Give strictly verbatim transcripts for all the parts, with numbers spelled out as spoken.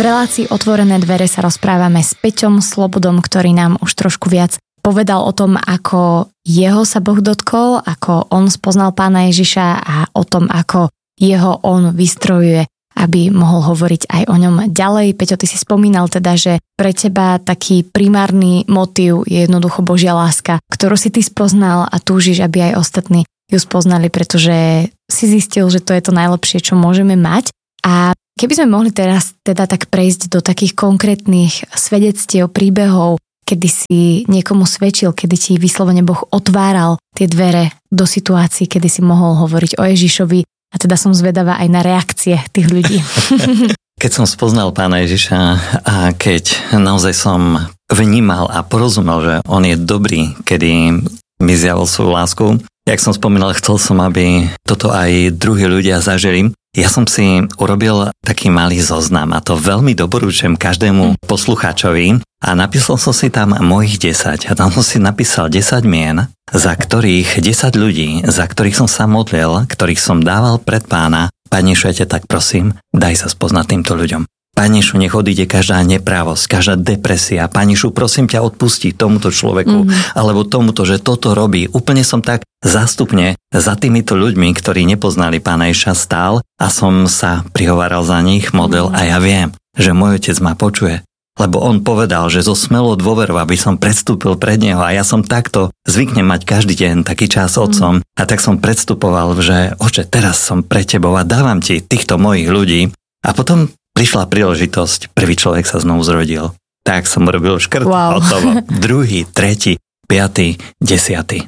V relácii Otvorené dvere sa rozprávame s Peťom Slobodom, ktorý nám už trošku viac povedal o tom, ako jeho sa Boh dotkol, ako on spoznal Pána Ježiša a o tom, ako jeho on vystrojuje, aby mohol hovoriť aj o ňom ďalej. Peťo, ty si spomínal teda, že pre teba taký primárny motív je jednoducho Božia láska, ktorú si ty spoznal a túžiš, aby aj ostatní ju spoznali, pretože si zistil, že to je to najlepšie, čo môžeme mať. A keby sme mohli teraz teda tak prejsť do takých konkrétnych svedectiev, príbehov, kedy si niekomu svedčil, kedy ti vyslovene Boh otváral tie dvere do situácií, kedy si mohol hovoriť o Ježišovi, a teda som zvedavá aj na reakcie tých ľudí. Keď som spoznal Pána Ježiša a keď naozaj som vnímal a porozumel, že on je dobrý, kedy mi zjavil svoju lásku, jak som spomínal, chcel som, aby toto aj druhí ľudia zažili. Ja som si urobil taký malý zoznam a to veľmi doporučujem každému poslucháčovi a napísal som si tam mojich desať a tam som si napísal desať mien, za ktorých desať ľudí, za ktorých som sa modlil, ktorých som dával pred Pána. Pane Ježišu, ja ťa tak prosím, daj sa spoznať týmto ľuďom. Pane Ježišu, nech odíde každá neprávosť, každá depresia. Pane Ježišu, prosím ťa, odpusti tomuto človeku, mm-hmm. alebo tomuto, že toto robí. Úplne som tak zástupne za týmito ľuďmi, ktorí nepoznali Pána Ježiša, stál a som sa prihováral za nich, modlil mm-hmm. a ja viem, že môj otec ma počuje. Lebo on povedal, že zo smelou dôverou, aby som predstúpil pred neho a ja som takto zvyknem mať každý deň taký čas s otcom mm. a tak som predstupoval, že oče, teraz som pre tebou a dávam ti týchto mojich ľudí a potom prišla príležitosť, prvý človek sa znovu zrodil. Tak som robil škrt, wow. Hotovo. Druhý, tretí, piatý, desiatý.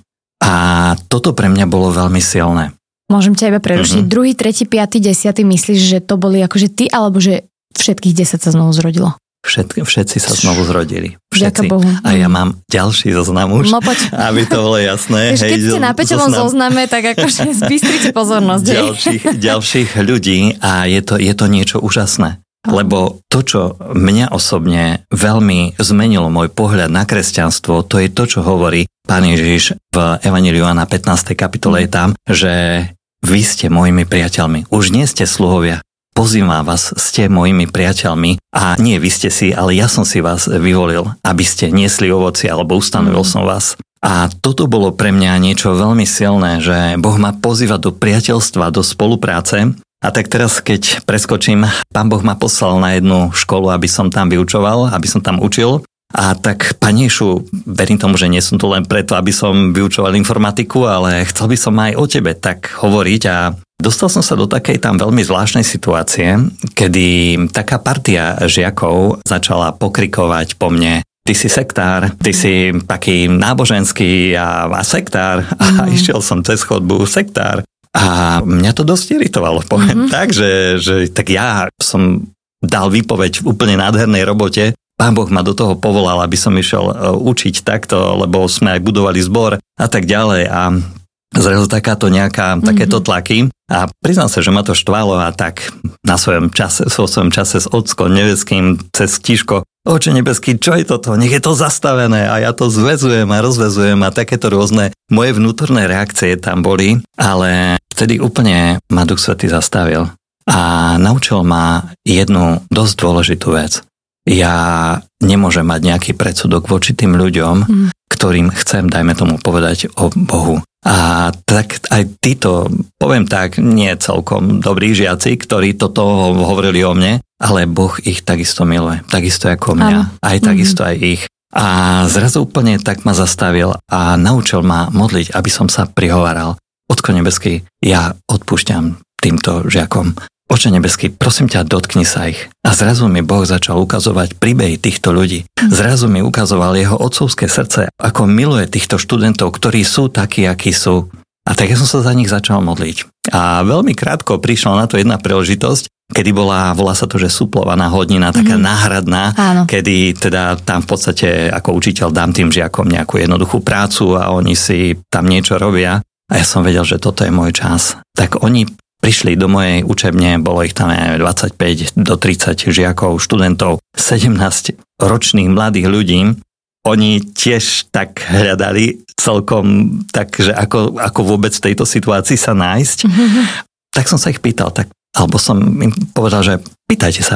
A toto pre mňa bolo veľmi silné. Môžem ťa iba prerušiť. Mm-hmm. Druhý, tretí, piatý, desiatý, myslíš, že to boli akože ty, alebo že všetkých desať sa znovu zrodilo? Všetci, všetci sa znovu zrodili. Všetci. Bohu. A ja mám ďalší zoznam už, no, aby to bolo jasné. Keď ste na Peťovom zozname, tak akože zbystrite pozornosť. Ďalších, ďalších ľudí a je to, je to niečo úžasné. Lebo to, čo mňa osobne veľmi zmenilo môj pohľad na kresťanstvo, to je to, čo hovorí Pán Ježiš v Evanjeliu Jána pätnástej kapitole je tam, že vy ste mojimi priateľmi. Už nie ste sluhovia. Pozývam vás, ste mojimi priateľmi a nie vy ste si, ale ja som si vás vyvolil, aby ste niesli ovocie, alebo ustanovil mm. som vás. A toto bolo pre mňa niečo veľmi silné, že Boh ma pozýva do priateľstva, do spolupráce. A tak teraz, keď preskočím, Pán Boh ma poslal na jednu školu, aby som tam vyučoval, aby som tam učil. A tak, Pane Ježišu, verím tomu, že nie som tu len preto, aby som vyučoval informatiku, ale chcel by som aj o tebe tak hovoriť a dostal som sa do takej tam veľmi zvláštnej situácie, kedy taká partia žiakov začala pokrikovať po mne: ty si sektár, ty si taký náboženský a, a sektár. A mm. išiel som cez chodbu sektár. A mňa to dosť iritovalo, poviem mm-hmm. tak, že, že tak ja som dal výpoveď v úplne nádhernej robote. Pán Boh ma do toho povolal, aby som išiel učiť takto, lebo sme aj budovali zbor a tak ďalej. A zrazu takáto nejaká, mm-hmm. takéto tlaky. A priznám sa, že ma to štvalo a tak na svojom čase, vo svojom čase s Ockom nebeským cez tíško: Oče nebeský, čo je toto? Nech je to zastavené. A ja to zväzujem a rozväzujem a takéto rôzne moje vnútorné reakcie tam boli. Ale vtedy úplne ma Duch Svätý zastavil a naučil ma jednu dosť dôležitú vec. Ja nemôžem mať nejaký predsudok voči tým ľuďom, mm. ktorým chcem, dajme tomu, povedať o Bohu. A tak aj títo, poviem tak, nie celkom dobrí žiaci, ktorí toto hovorili o mne, ale Boh ich takisto miluje, takisto ako mňa, Áno. aj takisto mm-hmm. aj ich. A zrazu úplne tak ma zastavil a naučil ma modliť, aby som sa prihováral: Otko nebeský, ja odpúšťam týmto žiakom. Oče nebeský, prosím ťa, dotkni sa ich. A zrazu mi Boh začal ukazovať príbehy týchto ľudí. Zrazu mi ukazoval jeho otcovské srdce, ako miluje týchto študentov, ktorí sú takí, akí sú. A tak ja som sa za nich začal modliť. A veľmi krátko prišla na to jedna príležitosť, kedy bola, volá sa to, že suplovaná hodina, taká mm-hmm. náhradná, Áno. kedy teda tam v podstate ako učiteľ dám tým žiakom nejakú jednoduchú prácu a oni si tam niečo robia. A ja som vedel, že toto je môj čas. Tak oni prišli do mojej učebne, bolo ich tam dvadsaťpäť do tridsať žiakov, študentov, sedemnásť ročných mladých ľudí. Oni tiež tak hľadali celkom tak, že ako, ako vôbec v tejto situácii sa nájsť. Mm-hmm. Tak som sa ich pýtal, tak, alebo som im povedal, že pýtajte sa,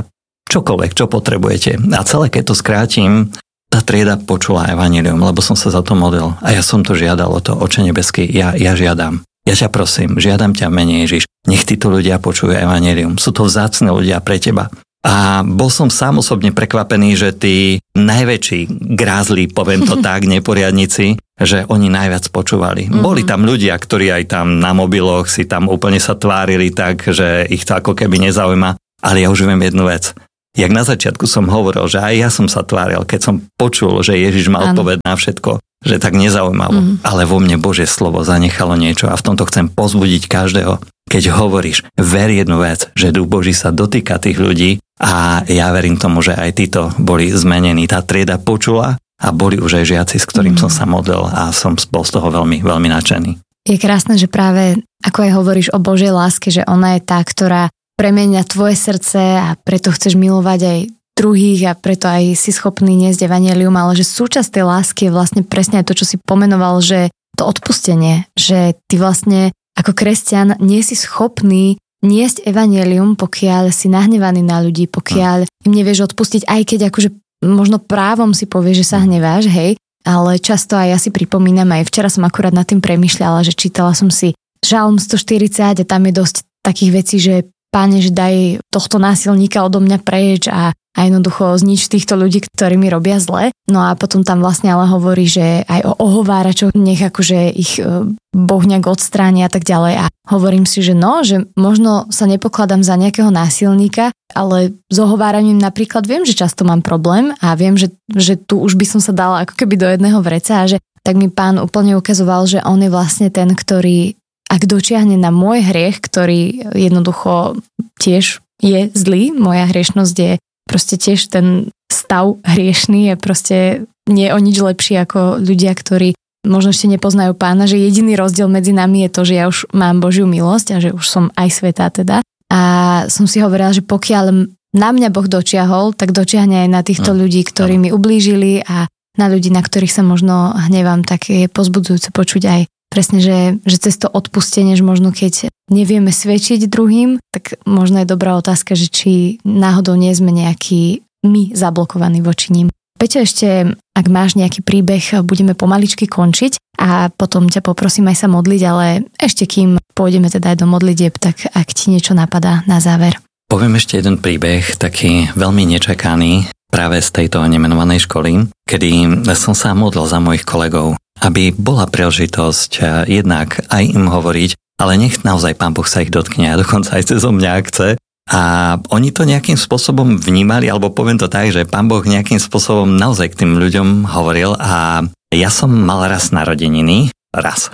čokoľvek, čo potrebujete. A celé, keď to skrátim, tá trieda počula evanjelium, lebo som sa za to modlil. A ja som to žiadal o to, Oče nebeský, ja, ja žiadam. Ja ťa prosím, žiadam ťa v mene Ježiš, nech títo ľudia počujú evanjelium. Sú to vzácne ľudia pre teba. A bol som sám osobne prekvapený, že tí najväčší grázli, poviem to tak, neporiadnici, že oni najviac počúvali. Mm-hmm. Boli tam ľudia, ktorí aj tam na mobiloch si tam úplne sa tvárili tak, že ich to ako keby nezaujíma. Ale ja už viem jednu vec. Jak na začiatku som hovoril, že aj ja som sa tváril, keď som počul, že Ježiš má odpoveď na všetko, že tak nezaujímavo. Mm-hmm. Ale vo mne Božie slovo zanechalo niečo a v tomto chcem pozbudiť každého. Keď hovoríš, ver jednu vec, že Duch Boží sa dotýka tých ľudí a ja verím tomu, že aj títo boli zmenení. Tá trieda počula a boli už aj žiaci, s ktorým mm. som sa modlil a som bol z toho veľmi, veľmi nadšený. Je krásne, že práve ako aj hovoríš o Božej láske, že ona je tá, ktorá premenia tvoje srdce a preto chceš milovať aj druhých a preto aj si schopný niesť evanjelium, ale že súčasť tej lásky je vlastne presne aj to, čo si pomenoval, že to odpustenie, že ty vlastne ako kresťan nie si schopný niesť evanjelium, pokiaľ si nahnevaný na ľudí, pokiaľ im nevieš odpustiť, aj keď akože možno právom si povieš, že sa hneváš, hej, ale často aj ja si pripomínam, aj včera som akurát nad tým premýšľala, že čítala som si Žalm stoštyridsať a tam je dosť takých vecí, že Pane, že daj tohto násilníka odo mňa preč a, a jednoducho znič týchto ľudí, ktorí mi robia zle. No a potom tam vlastne ale hovorí, že aj o ohováračoch nech akože ich Boh nejak odstráni a tak ďalej. A hovorím si, že no, že možno sa nepokladám za nejakého násilníka, ale s ohováraním napríklad viem, že často mám problém a viem, že, že tu už by som sa dala ako keby do jedného vreca a že tak mi Pán úplne ukazoval, že on je vlastne ten, ktorý ak dočiahne na môj hriech, ktorý jednoducho tiež je zlý, moja hriešnosť je proste tiež ten stav hriešný, je proste nie o nič lepší ako ľudia, ktorí možno ešte nepoznajú Pána, že jediný rozdiel medzi nami je to, že ja už mám Božiu milosť a že už som aj svätá teda. A som si hovorila, že pokiaľ na mňa Boh dočiahol, tak dočiahne aj na týchto ľudí, ktorí mi ublížili a na ľudí, na ktorých sa možno hnevám, tak je pozbudzujúce počuť aj presne, že, že cez to odpustenie, že možno keď nevieme svedčiť druhým, tak možno je dobrá otázka, že či náhodou nie sme nejaký my zablokovaní voči ním. Peťo, ešte ak máš nejaký príbeh, budeme pomaličky končiť a potom ťa poprosím aj sa modliť, ale ešte kým pôjdeme teda aj do modlitieb, tak ak ti niečo napadá na záver. Poviem ešte jeden príbeh, taký veľmi nečakaný, práve z tejto nemenovanej školy, kedy som sa modlil za mojich kolegov, aby bola príležitosť jednak aj im hovoriť, ale nech naozaj Pán Boh sa ich dotkne a dokonca aj cez mňa chce. A oni to nejakým spôsobom vnímali, alebo poviem to tak, že Pán Boh nejakým spôsobom naozaj k tým ľuďom hovoril a ja som mal raz narodeniny, raz,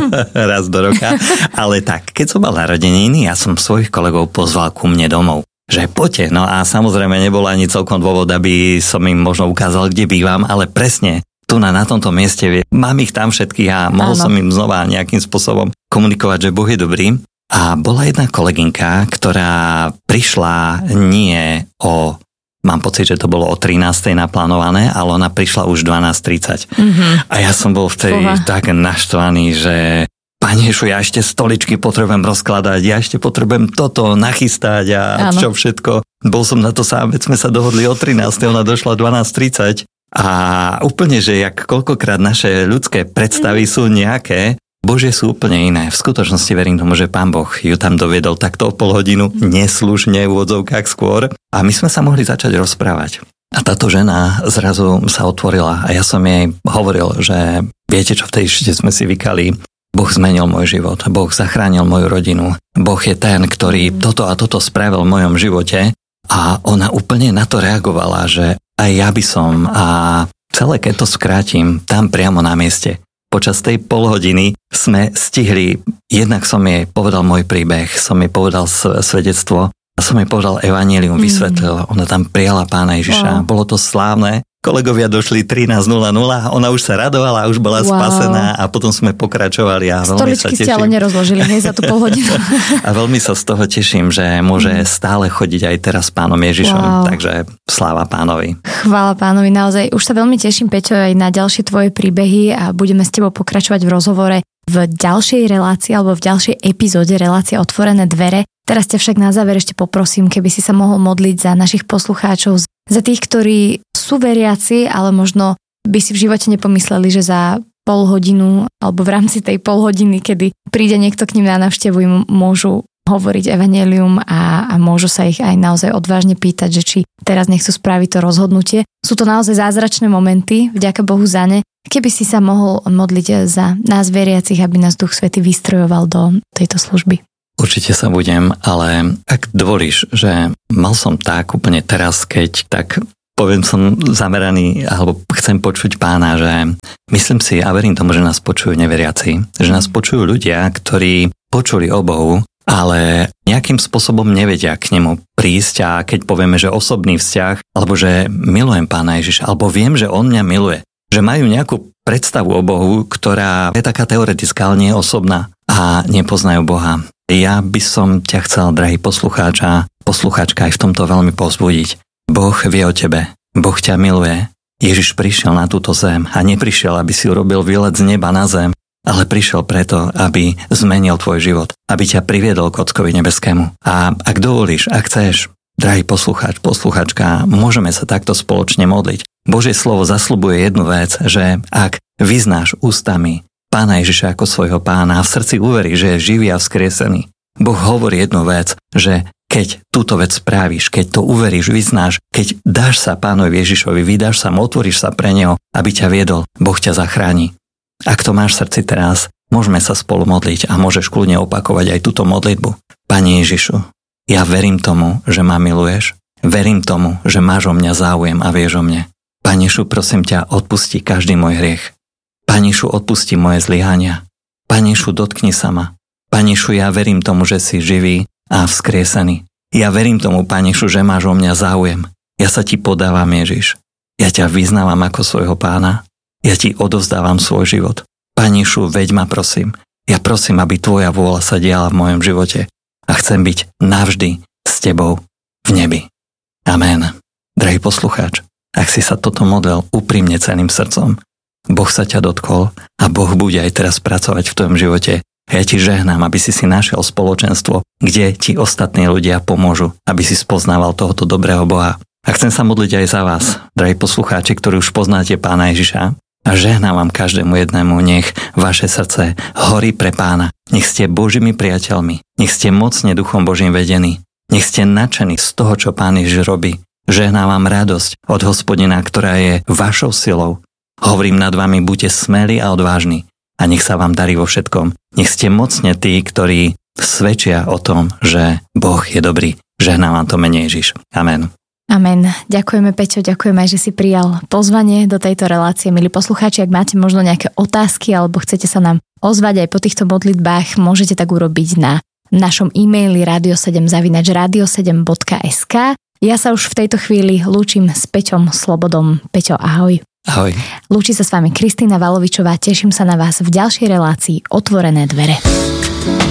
raz do roka, ale tak, keď som mal narodeniny, ja som svojich kolegov pozval ku mne domov. Že poďte, no a samozrejme nebol ani celkom dôvod, aby som im možno ukázal, kde bývam, ale presne tu na, na tomto mieste, mám ich tam všetkých a mohol Áno. som im znova nejakým spôsobom komunikovať, že Boh je dobrý. A bola jedna kolegynka, ktorá prišla nie o, mám pocit, že to bolo o trinástej naplánované, ale ona prišla už dvanásť tridsať. Mm-hmm. A ja som bol vtedy Uha. tak naštvaný, že Pane Ježišu, ja ešte stoličky potrebujem rozkladať, ja ešte potrebujem toto nachystať a Áno. čo všetko. Bol som na to sám, veď sme sa dohodli o trinástej, ona došla dvanásť tridsať. A úplne, že jak koľkokrát naše ľudské predstavy sú nejaké, Božie sú úplne iné. V skutočnosti verím tomu, že Pán Boh ju tam doviedol takto o pol hodinu, neslušne v úvodzovkách skôr. A my sme sa mohli začať rozprávať. A táto žena zrazu sa otvorila a ja som jej hovoril, že viete čo, v tej ešte sme si vykali, Boh zmenil môj život, Boh zachránil moju rodinu, Boh je ten, ktorý toto a toto spravil v mojom živote. A ona úplne na to reagovala, že aj ja by som a celé keď to skrátim, tam priamo na mieste. Počas tej polhodiny sme stihli, jednak som jej povedal môj príbeh, som jej povedal svedectvo a som jej povedal evanjelium, vysvetlil. Ona tam prijala Pána Ježiša. Wow. Bolo to slávne. Kolegovia došli trinásť nula nula, ona už sa radovala, už bola wow. spasená a potom sme pokračovali a veľmi sa teším. Stoličky ste ale nerozložili, hej, za tú polhodinu. A veľmi sa z toho teším, že môže mm. stále chodiť aj teraz s Pánom Ježišom, wow. takže sláva Pánovi. Chvála Pánovi, naozaj. Už sa veľmi teším, Peťo, aj na ďalšie tvoje príbehy a budeme s tebou pokračovať v rozhovore v ďalšej relácii alebo v ďalšej epizóde relácie Otvorené dvere. Teraz ťa však na záver ešte poprosím, keby si sa mohol modliť za našich poslucháčov, za tých, ktorí sú veriaci, ale možno by si v živote nepomysleli, že za pol hodinu alebo v rámci tej pol hodiny, kedy príde niekto k ním na návštevu, im môžu hovoriť evanjelium a, a môžu sa ich aj naozaj odvážne pýtať, že či teraz nechcú spraviť to rozhodnutie. Sú to naozaj zázračné momenty, vďaka Bohu za ne. Keby si sa mohol modliť za nás veriacich, aby nás Duch Svätý vystrojoval do tejto služby. Určite sa budem, ale ak dovolíš, že mal som tak úplne teraz, keď tak poviem, som zameraný, alebo chcem počuť Pána, že myslím si a verím tomu, že nás počujú neveriaci, že nás počujú ľudia, ktorí počuli o Bohu, ale nejakým spôsobom nevedia k nemu prísť a keď povieme, že osobný vzťah, alebo že milujem Pána Ježiša, alebo viem, že on mňa miluje, že majú nejakú predstavu o Bohu, ktorá je taká teoretická, ale nie je osobná a nepoznajú Boha. Ja by som ťa chcel, drahý poslucháč a poslucháčka, aj v tomto veľmi povzbudiť. Boh vie o tebe, Boh ťa miluje. Ježiš prišiel na túto zem a neprišiel, aby si urobil výlet z neba na zem, ale prišiel preto, aby zmenil tvoj život, aby ťa priviedol k Otcovi nebeskému. A ak dovolíš, ak chceš, drahý poslucháč, poslucháčka, môžeme sa takto spoločne modliť. Božie slovo zasľubuje jednu vec, že ak vyznáš ústami Pána Ježiša ako svojho Pána a v srdci uveríš, že je živý a vzkriesený, Boh hovorí jednu vec, že keď túto vec spravíš, keď to uveríš, vyznáš, keď dáš sa Pánovi Ježišovi, vydáš sa, otvoríš sa pre Neho, aby ťa viedol, Boh ťa zachráni. Ak to máš v srdci teraz, môžeme sa spolu modliť a môžeš kľudne opakovať aj túto modlitbu. Pane Ježišu, ja verím tomu, že ma miluješ, verím tomu, že máš o mňa záujem a vieš o mne. Pane Ježišu, prosím ťa, odpusti každý môj hriech. Pane Ježišu, odpusti moje zlyhania. Pane Ježišu, dotkni sa ma. Pane Ježišu, ja verím tomu, že si živý a vzkriesený. Ja verím tomu, Pane Ježišu, že máš o mňa záujem. Ja sa ti podávam, Ježiš. Ja ťa vyznávam ako svojho Pána. Ja ti odovzdávam svoj život. Pane Ježišu, veď ma prosím. Ja prosím, aby tvoja vôľa sa diala v mojom živote a chcem byť navždy s tebou v nebi. Amen. Drahý poslucháč, ak si sa toto modlil úprimne celým srdcom, Boh sa ťa dotkol a Boh bude aj teraz pracovať v tvojom živote. Ja ti žehnám, aby si si našiel spoločenstvo, kde ti ostatní ľudia pomôžu, aby si spoznával tohoto dobrého Boha. A chcem sa modliť aj za vás, drahí poslucháči, ktorí už poznáte Pána Ježiša. A žehnám vám každému jednému, nech vaše srdce horí pre Pána. Nech ste Božími priateľmi, nech ste mocne Duchom Božím vedení, nech ste nadšení z toho, čo Pán Ježiš robí. Žehnám vám radosť od Hospodina, ktorá je vašou silou. Hovorím nad vami, buďte smelí a odvážni a nech sa vám darí vo všetkom. Nech ste mocne tí, ktorí svedčia o tom, že Boh je dobrý. Žehnám vám to mene Ježiš. Amen. Amen. Ďakujeme, Peťo, ďakujeme aj, že si prijal pozvanie do tejto relácie. Milí poslucháči, ak máte možno nejaké otázky alebo chcete sa nám ozvať aj po týchto modlitbách, môžete tak urobiť na našom e-maili radio sedem zavináč radio sedem bodka es ká. Ja sa už v tejto chvíli lúčim s Peťom Slobodom. Peťo, ahoj. Ahoj. Lúči sa s vami Kristýna Valovičová. Teším sa na vás v ďalšej relácii Otvorené dvere.